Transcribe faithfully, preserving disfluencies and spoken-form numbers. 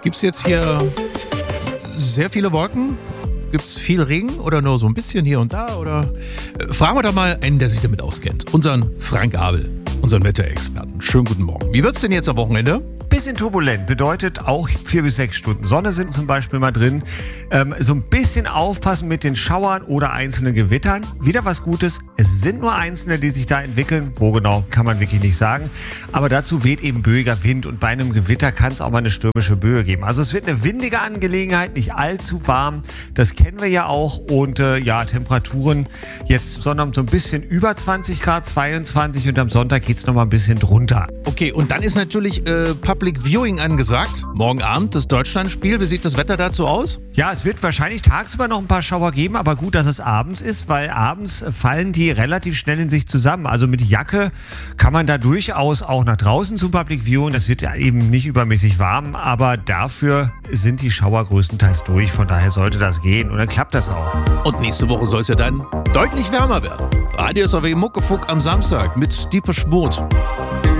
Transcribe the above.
Gibt es jetzt hier sehr viele Wolken? Gibt es viel Regen oder nur so ein bisschen hier und da? Oder äh, fragen wir doch mal einen, der sich damit auskennt. Unseren Frank Abel, unseren Wetterexperten. Schönen guten Morgen. Wie wird's denn jetzt am Wochenende? Bisschen turbulent, bedeutet auch vier bis sechs Stunden Sonne sind zum Beispiel mal drin. Ähm, so ein bisschen aufpassen mit den Schauern oder einzelnen Gewittern. Wieder was Gutes, es sind nur einzelne, die sich da entwickeln. Wo genau, kann man wirklich nicht sagen. Aber dazu weht eben böiger Wind und bei einem Gewitter kann es auch mal eine stürmische Böe geben. Also es wird eine windige Angelegenheit, nicht allzu warm. Das kennen wir ja auch. Und äh, ja, Temperaturen jetzt Sonntag so ein bisschen über zwanzig Grad, zweiundzwanzig und am Sonntag geht es nochmal ein bisschen drunter. Okay, und dann ist natürlich äh, Public Viewing angesagt. Morgen Abend das Deutschlandspiel. Wie sieht das Wetter dazu aus? Ja, es wird wahrscheinlich tagsüber noch ein paar Schauer geben, aber gut, dass es abends ist, weil abends fallen die relativ schnell in sich zusammen. Also mit Jacke kann man da durchaus auch nach draußen zum Public Viewing. Das wird ja eben nicht übermäßig warm, aber dafür sind die Schauer größtenteils durch. Von daher sollte das gehen und dann klappt das auch. Und nächste Woche soll es ja dann deutlich wärmer werden. Radio S R W Muckefuck am Samstag mit Deepesh Mode.